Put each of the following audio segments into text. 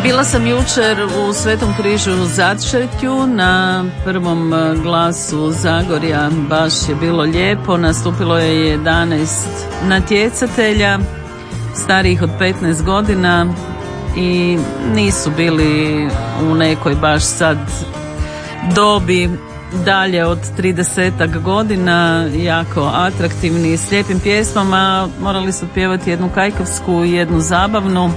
Bila sam jučer u Svetom križu u Začretju na prvom glasu Zagorja, baš je bilo lijepo, nastupilo je 11 natjecatelja starijih od 15 godina i nisu bili u nekoj baš sad dobi dalje od 30 godina, jako atraktivni s lijepim pjesmama, morali su pjevati jednu kajkavsku i jednu zabavnu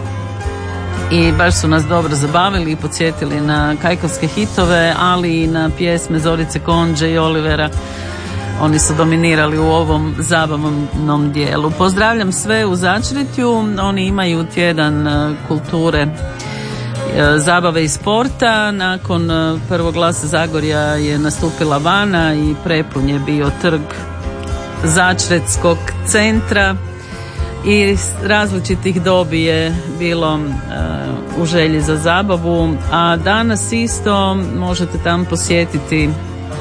i baš su nas dobro zabavili i podsjetili na kajkavske hitove, ali i na pjesme Zorice Konđe i Olivera. Oni su dominirali u ovom zabavnom dijelu. Pozdravljam sve u Začretju, oni imaju tjedan kulture, zabave i sporta. Nakon prvog glasa Zagorja je nastupila Vana i prepun je bio trg Začretskog centra i različitih dobi je bilo u želji za zabavu, a danas isto možete tam posjetiti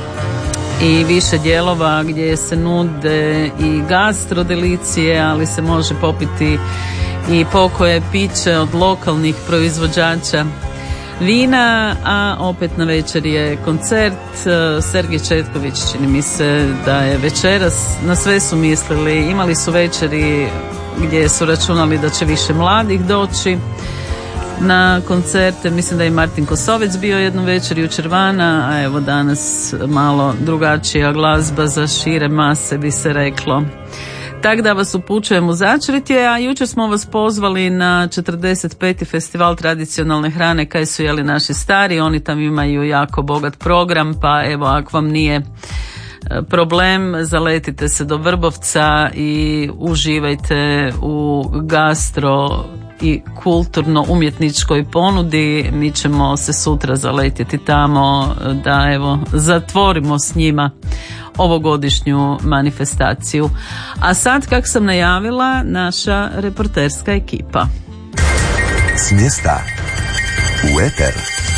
i više dijelova gdje se nude i gastrodelicije, ali se može popiti i pokoje piće od lokalnih proizvođača vina, a opet na večer je koncert. Sergej Četković, čini mi se da je večeras, na sve su mislili, imali su večeri gdje su računali da će više mladih doći na koncerte. Mislim da je Martin Kosovec bio jednu večer jučer vana, a evo danas malo drugačija glazba za šire mase, bi se reklo. Tako da vas upućujem u Začretje, a jučer smo vas pozvali na 45. festival tradicionalne hrane kaj su jeli naši stari. Oni tam imaju jako bogat program, pa evo ako vam nije problem, zaletite se do Vrbovca i uživajte u gastro i kulturno-umjetničkoj ponudi. Mi ćemo se sutra zaletjeti tamo da evo zatvorimo s njima ovogodišnju manifestaciju. A sad, kako sam najavila, naša reporterska ekipa. S mjesta u eter.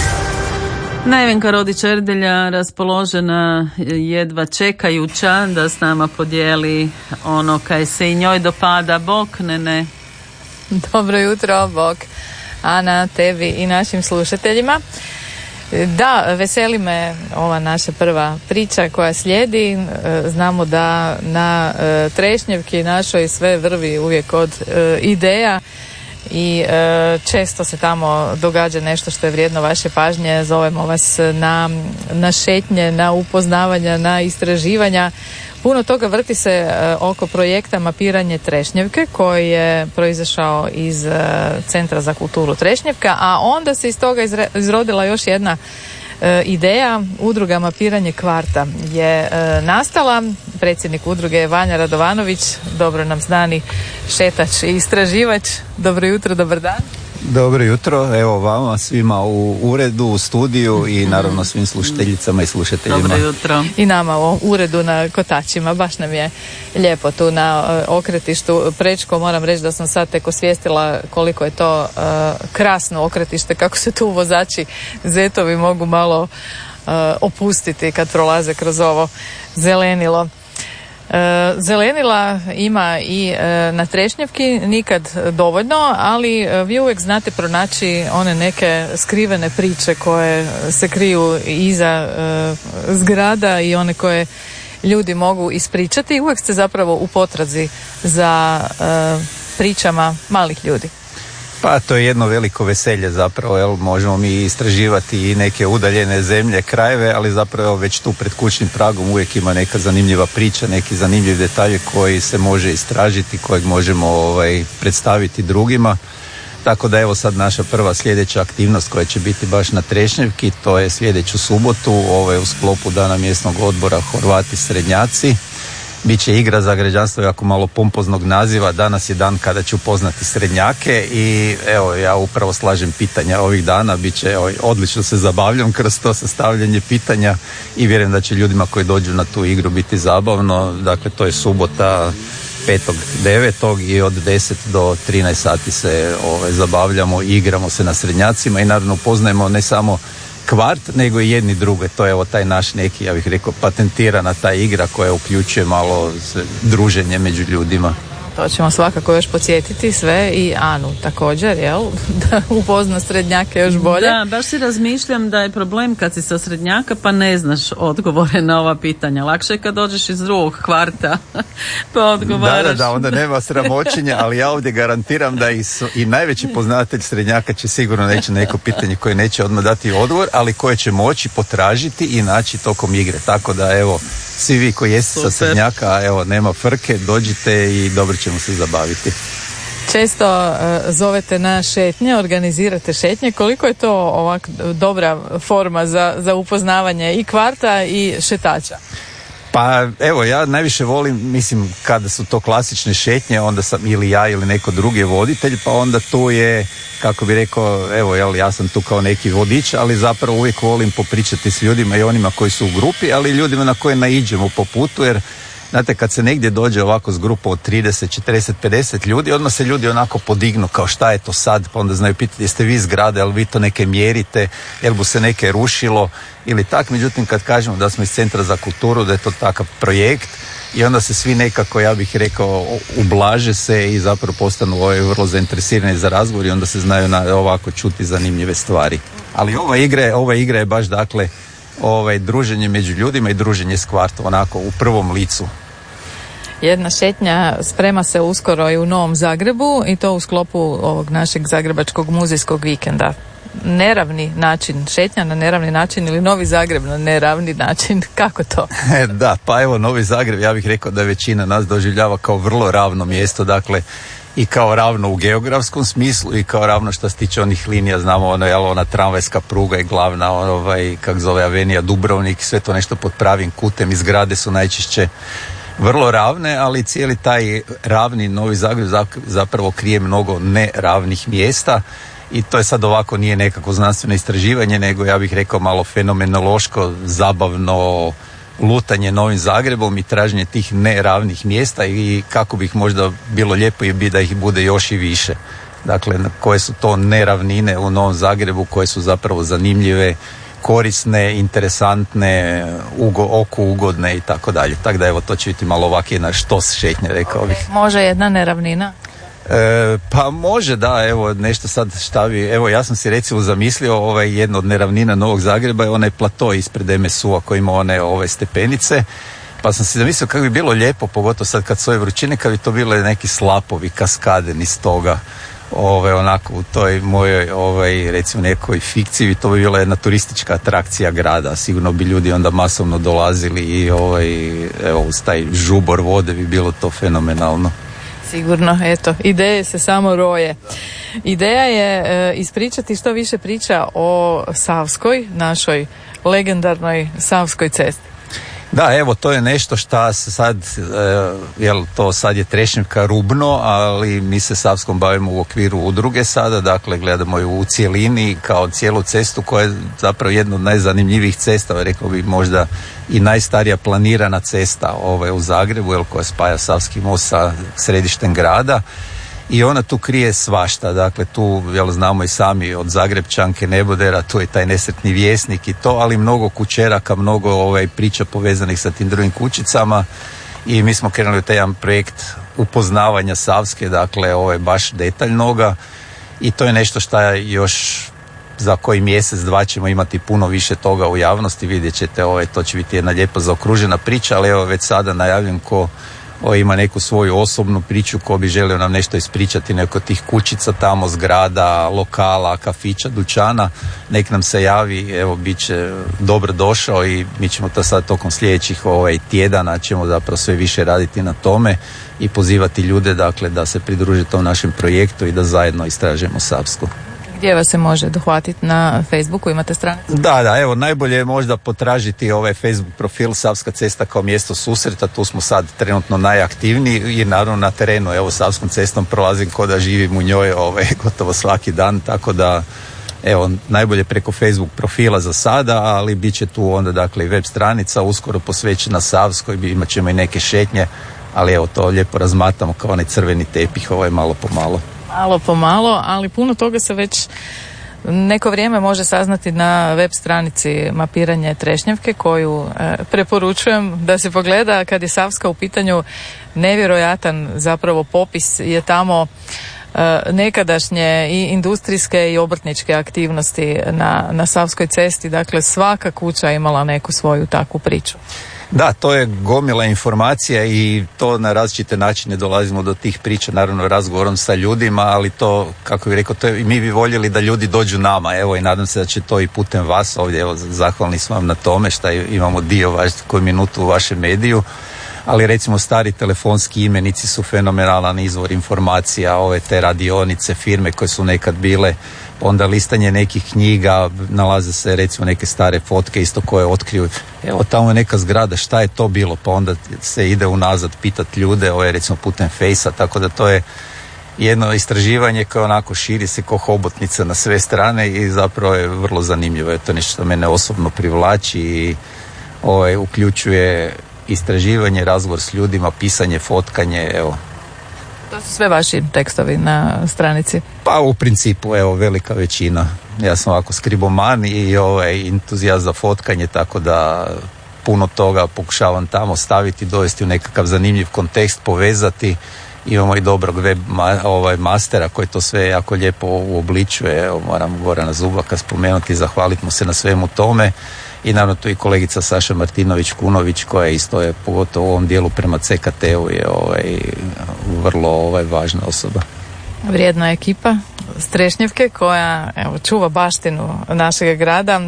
Nevenka Rodić-Erdelja raspoložena, jedva čekajuća da s nama podijeli ono kaj se i njoj dopada. Bok, ne. Dobro jutro, bok. Ana, tebi i našim slušateljima. Da, veseli me ova naša prva priča koja slijedi. Znamo da na Trešnjevki našoj sve vrvi uvijek od ideja i često se tamo događa nešto što je vrijedno vaše pažnje. Zovemo vas na šetnje, na upoznavanja, na istraživanja. Puno toga vrti se oko projekta Mapiranje Trešnjevke koji je proizašao iz Centra za kulturu Trešnjevka, a onda se iz toga izrodila još jedna ideja. Udruga Mapiranje kvarta je nastala. Predsjednik udruge je Vanja Radovanović, dobro nam znani šetač i istraživač. Dobro jutro, dobar dan. Dobro jutro, evo vama svima u uredu, u studiju i naravno svim slušateljicama i slušateljima. Dobro jutro. I nama u uredu na Kotačima, baš nam je lijepo tu na okretištu Prečko. Moram reći da sam sad tek osvijestila koliko je to krasno okretište, kako se tu vozači zetovi mogu malo opustiti kad prolaze kroz ovo zelenilo. Zelenila ima i na Trešnjevki, nikad dovoljno, ali vi uvijek znate pronaći one neke skrivene priče koje se kriju iza zgrada i one koje ljudi mogu ispričati. Uvijek ste zapravo u potrazi za pričama malih ljudi. Pa to je jedno veliko veselje zapravo, jel? Možemo mi istraživati i neke udaljene zemlje, krajeve, ali zapravo već tu pred kućnim pragom uvijek ima neka zanimljiva priča, neki zanimljiv detalj koji se može istražiti, kojeg možemo predstaviti drugima. Tako da evo sad naša prva sljedeća aktivnost koja će biti baš na Trešnjevki, to je sljedeću subotu, u sklopu Dana mjesnog odbora Horvati srednjaci. Biće igra za građanstvo jako malo pompoznog naziva. Danas je dan kada ću upoznati srednjake i evo ja upravo slažem pitanja ovih dana. Biće odlično se zabavljam kroz to sastavljanje pitanja i vjerujem da će ljudima koji dođu na tu igru biti zabavno. Dakle, to je subota 5.9. i od 10 do 13 sati se zabavljamo, igramo se na srednjacima i naravno upoznajemo ne samo kvart, nego i jedni druge. To je evo taj naš neki, ja bih rekao, patentirana ta igra koja uključuje malo druženje među ljudima. To ćemo svakako još podsjetiti sve i Anu također, jel? Da upozna srednjake još bolje. Da, baš si razmišljam da je problem kad si sa srednjaka pa ne znaš odgovore na ova pitanja. Lakše je kad dođeš iz drugog kvarta pa odgovaraš. Da, onda nema sramoćenja, ali ja ovdje garantiram da i najveći poznatelj srednjaka će sigurno neće neko pitanje koje neće odmah dati odgovor, ali koje će moći potražiti i naći tokom igre. Tako da evo, svi vi koji jeste sa srednjaka, evo, nema frke, dođite i dobro ćemo se zabaviti. Često zovete na šetnje, organizirate šetnje. Koliko je to ovak dobra forma za upoznavanje i kvarta i šetača? Pa evo, ja najviše volim, mislim, kada su to klasične šetnje, onda sam ili ja ili neko drugi voditelj, pa onda tu je, kako bi rekao, evo, ja sam tu kao neki vodič, ali zapravo uvijek volim popričati s ljudima i onima koji su u grupi, ali i ljudima na koje naiđemo po putu, jer znate, kad se negdje dođe ovako s grupom od 30, 40, 50 ljudi, odmah se ljudi onako podignu kao šta je to sad, pa onda znaju pitati jeste vi zgrade, ali vi to neke mjerite, jel bu se neke rušilo ili tak. Međutim, kad kažemo da smo iz Centra za kulturu, da je to takav projekt i onda se svi nekako, ja bih rekao, ublaže se i zapravo postanu vrlo zainteresirani za razgovor i onda se znaju ovako čuti zanimljive stvari. Ali ova igra je baš, dakle, druženje među ljudima i druženje s kvartom, onako u prvom licu. Jedna šetnja sprema se uskoro i u Novom Zagrebu i to u sklopu ovog našeg zagrebačkog muzejskog vikenda. Neravni način, šetnja na neravni način ili Novi Zagreb na neravni način, kako to? Da, pa evo, Novi Zagreb, ja bih rekao da većina nas doživljava kao vrlo ravno mjesto, dakle i kao ravno u geografskom smislu i kao ravno što se tiče onih linija, znamo ona tramvajska pruga je glavna, kak zove Avenija Dubrovnik, sve to nešto pod pravim kutem i zgrade su najčešće vrlo ravne, ali cijeli taj ravni Novi Zagreb zapravo krije mnogo neravnih mjesta i to je sad ovako, nije nekako znanstveno istraživanje, nego ja bih rekao malo fenomenološko, zabavno lutanje Novim Zagrebom i traženje tih neravnih mjesta i kako bih možda bilo lijepo i da ih bude još i više. Dakle, koje su to neravnine u Novom Zagrebu koje su zapravo zanimljive, korisne, interesantne, oku ugodne i tako dalje. Tako da evo, to će biti malo ovak jedna štos šetnje, rekao bih. Može jedna neravnina? Pa može, da, evo nešto sad evo ja sam si recimo zamislio jedno od neravnina Novog Zagreba je onaj plato ispred MSU-a koji ima ove stepenice, pa sam si zamislio kako bi bilo lijepo, pogotovo sad kad su ove vrućine, kad bi to bile neki slapovi, kaskade niz toga, onako u toj mojoj recimo nekoj fikciji, to bi bila jedna turistička atrakcija grada, sigurno bi ljudi onda masovno dolazili i evo uz taj žubor vode bi bilo to fenomenalno. Sigurno, eto, ideje se samo roje. Ideja je ispričati što više priča o Savskoj, našoj legendarnoj Savskoj cesti. Da, evo, to je nešto šta se sad, to sad je Trešnjevka Rubno, ali mi se Savskom bavimo u okviru udruge sada, dakle gledamo ju u cijelini kao cijelu cestu koja je zapravo jedna od najzanimljivijih cesta, rekao bi možda i najstarija planirana cesta u Zagrebu, koja spaja Savski most sa središtem grada. I ona tu krije svašta, dakle tu znamo i sami od Zagrebčanke, nebodera, tu je taj nesretni vjesnik i to, ali mnogo kućeraka, mnogo priča povezanih sa tim drugim kućicama i mi smo krenuli u taj jedan projekt upoznavanja Savske, dakle baš detaljnoga i to je nešto što je još za koji mjesec, dva ćemo imati puno više toga u javnosti, vidjet ćete, to će biti jedna lijepo zaokružena priča, ali evo već sada najavljam ko ima neku svoju osobnu priču, ko bi želio nam nešto ispričati, neko tih kućica tamo, zgrada, lokala, kafića, dućana, nek nam se javi, evo bit će dobro došao i mi ćemo to sad tokom sljedećih tjedana ćemo zapravo sve više raditi na tome i pozivati ljude, dakle, da se pridruže tom našem projektu i da zajedno istražujemo Savsku. Gdje vas se može dohvatiti na Facebooku, imate stranicu? Da, evo, najbolje je možda potražiti Facebook profil Savska cesta kao mjesto susreta, tu smo sad trenutno najaktivniji i naravno na terenu, evo, Savskom cestom prolazim ko da živim u njoj gotovo svaki dan, tako da evo, najbolje preko Facebook profila za sada, ali bit će tu onda, dakle, i web stranica uskoro posvećena Savskoj, imat ćemo i neke šetnje, ali evo, to lijepo razmatamo kao onaj crveni tepih, malo po malo. Malo po malo, ali puno toga se već neko vrijeme može saznati na web stranici Mapiranje Trešnjevke, koju preporučujem da se pogleda. Kad je Savska u pitanju, nevjerojatan zapravo popis je tamo nekadašnje i industrijske i obrtničke aktivnosti na Savskoj cesti. Dakle, svaka kuća imala neku svoju takvu priču. Da, to je gomila informacija i to na različite načine dolazimo do tih priča, naravno razgovorom sa ljudima, ali to, kako bih rekao, to je, mi bi voljeli da ljudi dođu nama, evo, i nadam se da će to i putem vas ovdje, evo, zahvalni smo vam na tome što imamo dio koju minutu u vašem mediju, ali recimo stari telefonski imenici su fenomenalan izvor informacija, ove te radionice, firme koje su nekad bile, onda listanje nekih knjiga, nalaze se recimo neke stare fotke isto koje otkriju, evo tamo je neka zgrada, šta je to bilo, pa onda se ide unazad pitati ljude, ovo je recimo putem Fejsa, tako da to je jedno istraživanje koje onako širi se ko hobotnica na sve strane i zapravo je vrlo zanimljivo, je to nešto što mene osobno privlači i uključuje istraživanje, razgovor s ljudima, pisanje, fotkanje, evo. To su sve vaši tekstovi na stranici? Pa u principu, evo, velika većina. Ja sam ovako skriboman i entuzijast za fotkanje, tako da puno toga pokušavam tamo staviti, dovesti u nekakav zanimljiv kontekst, povezati. Imamo i dobrog web mastera koji to sve jako lijepo uobličuje. Evo, moram Gorana Zubaka spomenuti, zahvaliti mu se na svemu tome. I naravno tu i kolegica Saša Martinović-Kunović koja isto je, pogotovo u ovom dijelu prema CKT-u, je vrlo važna osoba. Vrijedna ekipa s Trešnjevke koja čuva baštinu našeg grada.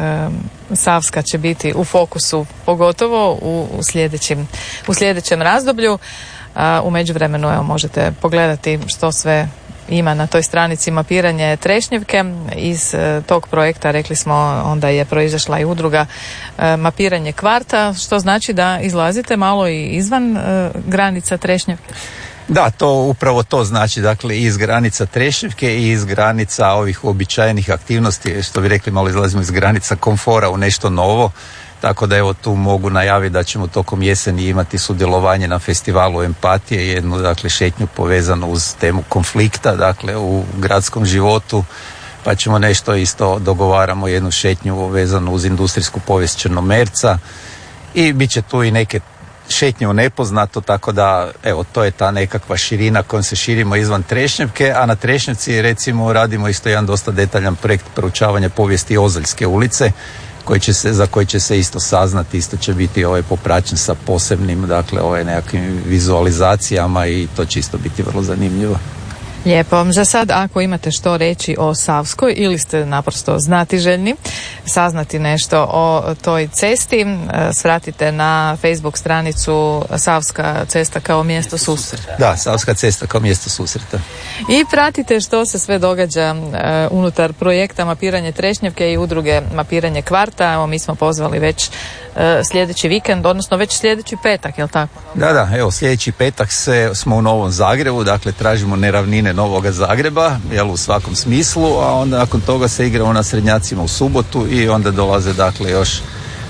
Savska će biti u fokusu pogotovo u sljedećem razdoblju. U međuvremenu možete pogledati što sve ima na toj stranici Mapiranje Trešnjevke. Iz tog projekta, rekli smo, onda je proizašla i udruga Mapiranje kvarta, što znači da izlazite malo i izvan granica Trešnjevke. Da, to upravo to znači, dakle, iz granica Trešnjevke i iz granica ovih uobičajenih aktivnosti, što bi rekli, malo izlazimo iz granica komfora u nešto novo. Tako da evo tu mogu najaviti da ćemo tokom jeseni imati sudjelovanje na festivalu Empatije, jednu dakle šetnju povezanu uz temu konflikta, dakle u gradskom životu, pa ćemo nešto isto, dogovaramo jednu šetnju vezanu uz industrijsku povijest Črnomerca i bit će tu i neke šetnje u nepoznato, tako da evo to je ta nekakva širina kojom se širimo izvan Trešnjevke, a na Trešnjevci recimo radimo isto jedan dosta detaljan projekt proučavanja povijesti Ozaljske ulice, za koji će se isto saznati, isto će biti popraćen sa posebnim, dakle, nekakvim vizualizacijama i to će isto biti vrlo zanimljivo. Lijepo. Za sad, ako imate što reći o Savskoj ili ste naprosto znatiželjni saznati nešto o toj cesti, svratite na Facebook stranicu Savska cesta kao mjesto susreta. Da, Savska cesta kao mjesto susreta. I pratite što se sve događa unutar projekta Mapiranje Trešnjevke i udruge Mapiranje kvarta. Evo, mi smo pozvali već sljedeći vikend, odnosno već sljedeći petak, je li tako? Da, evo sljedeći petak smo u Novom Zagrebu, dakle tražimo neravnine Novoga Zagreba, u svakom smislu, a onda nakon toga se igramo na Srednjacima u subotu i onda dolaze dakle još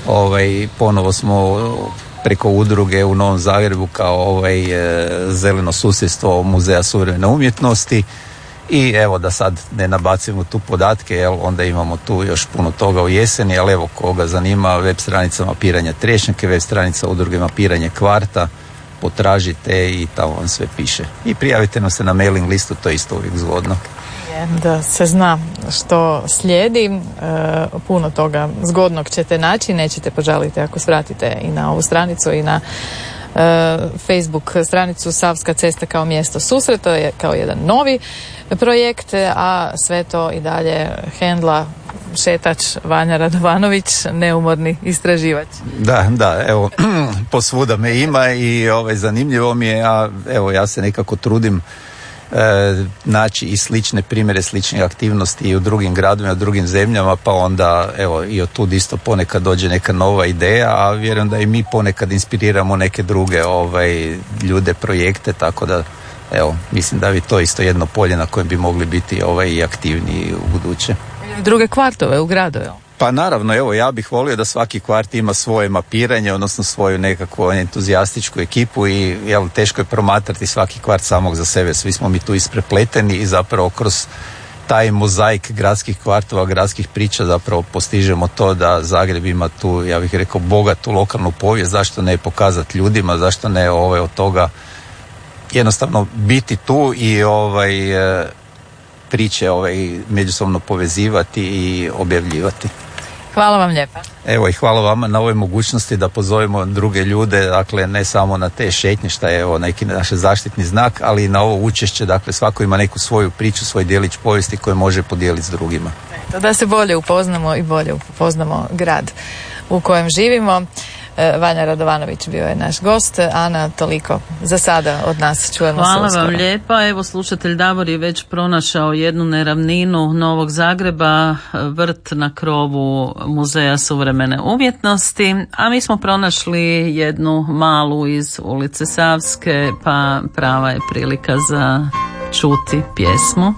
ponovo smo preko udruge u Novom Zagrebu kao zeleno susjedstvo Muzeja suvremene umjetnosti. I evo da sad ne nabacimo tu podatke, onda imamo tu još puno toga u jeseni, ali evo koga zanima, web stranica Mapiranja Trešnjevke, web stranica udruge Mapiranje kvarta, potražite i tamo vam sve piše. I prijavite nam se na mailing listu, to je isto uvijek zgodno. Da se zna što slijedi, puno toga zgodnog ćete naći, nećete požaliti ako svratite i na ovu stranicu i na Facebook stranicu Savska cesta kao mjesto susreta, je kao jedan novi projekt, a sve to i dalje hendla šetač Vanja Radovanović, neumorni istraživač. Da, evo, posvuda me ima i zanimljivo mi je, a evo ja se nekako trudim naći i slične primjere, sličnih aktivnosti i u drugim gradovima, u drugim zemljama, pa onda evo i od tud isto ponekad dođe neka nova ideja, a vjerujem da i mi ponekad inspiriramo neke druge ljude, projekte, tako da evo, mislim da bi to isto jedno polje na kojem bi mogli biti i aktivniji u buduće. Druge kvartove u gradu, jel? Pa naravno, evo, ja bih volio da svaki kvart ima svoje mapiranje, odnosno svoju nekakvu entuzijastičku ekipu i teško je promatrati svaki kvart samog za sebe. Svi smo mi tu isprepleteni i zapravo kroz taj mozaik gradskih kvartova, gradskih priča zapravo postižemo to da Zagreb ima tu, ja bih rekao, bogatu lokalnu povijest. Zašto ne pokazati ljudima, zašto ne od toga jednostavno biti tu i priče međusobno povezivati i objavljivati. Hvala vam lijepa. Evo i hvala vama na ovoj mogućnosti da pozovemo druge ljude, dakle ne samo na te šetnje što je neki naš zaštitni znak, ali i na ovo učešće, dakle svako ima neku svoju priču, svoj djelić povijesti koje može podijeliti s drugima. Da se bolje upoznamo i bolje upoznamo grad u kojem živimo. Vanja Radovanović bio je naš gost. Ana, toliko za sada od nas, čujemo se uskoro. Hvala vam lijepa. Evo, slušatelj Davor je već pronašao jednu neravninu Novog Zagreba, vrt na krovu Muzeja suvremene umjetnosti, a mi smo pronašli jednu malu iz ulice Savske, pa prava je prilika za čuti pjesmu.